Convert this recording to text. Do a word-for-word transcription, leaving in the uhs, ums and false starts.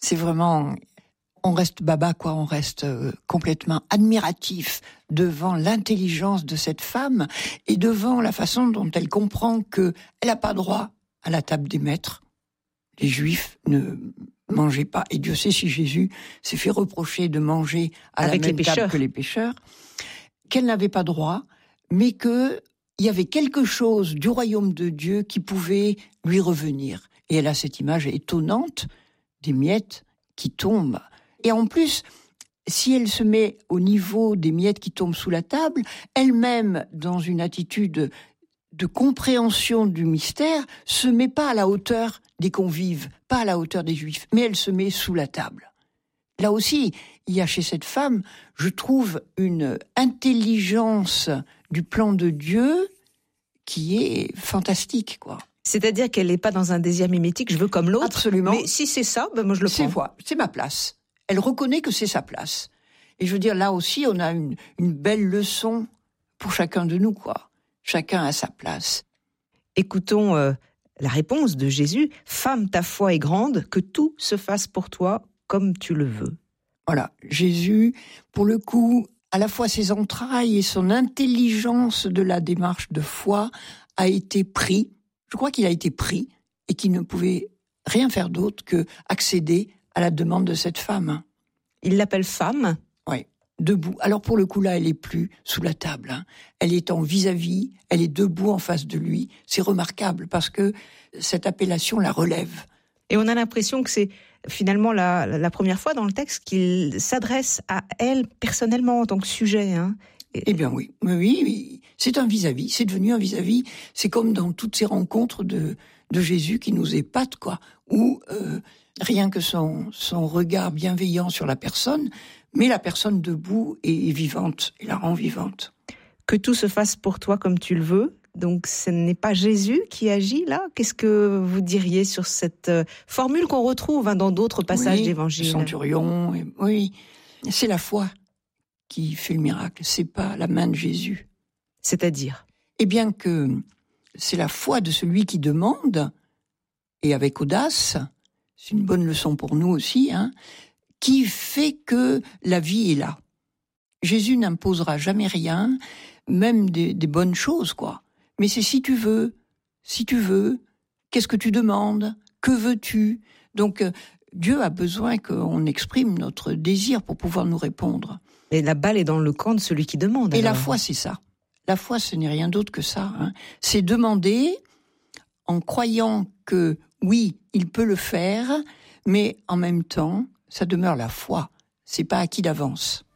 C'est vraiment... On reste baba, quoi. On reste euh, complètement admiratif devant l'intelligence de cette femme et devant la façon dont elle comprend qu'elle n'a pas droit à la table des maîtres. Les Juifs ne mangeaient pas. Et Dieu sait si Jésus s'est fait reprocher de manger à Avec la même les table que les pécheurs. Qu'elle n'avait pas droit, mais qu'il y avait quelque chose du royaume de Dieu qui pouvait lui revenir. Et elle a cette image étonnante des miettes qui tombent. Et en plus, si elle se met au niveau des miettes qui tombent sous la table, elle-même, dans une attitude de compréhension du mystère, se met pas à la hauteur des convives, pas à la hauteur des Juifs, mais elle se met sous la table. Là aussi, il y a chez cette femme, je trouve, une intelligence du plan de Dieu qui est fantastique, quoi. C'est-à-dire qu'elle n'est pas dans un désir mimétique, je veux comme l'autre. Absolument. Mais si c'est ça, ben moi je le c'est prends. Moi, c'est ma place. Elle reconnaît que c'est sa place. Et je veux dire, là aussi, on a une, une belle leçon pour chacun de nous, quoi. Chacun a sa place. Écoutons euh, la réponse de Jésus. « Femme, ta foi est grande, que tout se fasse pour toi comme tu le veux. » Voilà, Jésus, pour le coup, à la fois ses entrailles et son intelligence de la démarche de foi a été pris. Je crois qu'il a été pris et qu'il ne pouvait rien faire d'autre que accéder à la demande de cette femme. Il l'appelle femme ? Oui, debout. Alors pour le coup, là, elle est plus sous la table. Hein. Elle est en vis-à-vis, elle est debout en face de lui. C'est remarquable parce que cette appellation la relève. Et on a l'impression que c'est finalement la, la première fois dans le texte qu'il s'adresse à elle personnellement en tant que sujet. Hein. Et... Eh bien oui, oui, oui, c'est un vis-à-vis, c'est devenu un vis-à-vis. C'est comme dans toutes ces rencontres de, de Jésus qui nous épatent, quoi, où euh, rien que son, son regard bienveillant sur la personne, mais la personne debout et vivante, et la rend vivante. Que tout se fasse pour toi comme tu le veux. Donc ce n'est pas Jésus qui agit là. Qu'est-ce que vous diriez sur cette euh, formule qu'on retrouve hein, dans d'autres passages oui, d'évangile ? Le centurion, et, oui, c'est la foi qui fait le miracle, c'est pas la main de Jésus. C'est-à-dire ? Eh bien que c'est la foi de celui qui demande, et avec audace, c'est une bonne leçon pour nous aussi, hein, qui fait que la vie est là. Jésus n'imposera jamais rien, même des, des bonnes choses, quoi. Mais c'est si tu veux, si tu veux, qu'est-ce que tu demandes ? Que veux-tu ? Donc, euh, Dieu a besoin qu'on exprime notre désir pour pouvoir nous répondre. Et la balle est dans le camp de celui qui demande. Et alors. la foi, c'est ça. La foi, ce n'est rien d'autre que ça. Hein. C'est demander en croyant que, oui, il peut le faire, mais en même temps, ça demeure la foi. C'est pas acquis d'avance.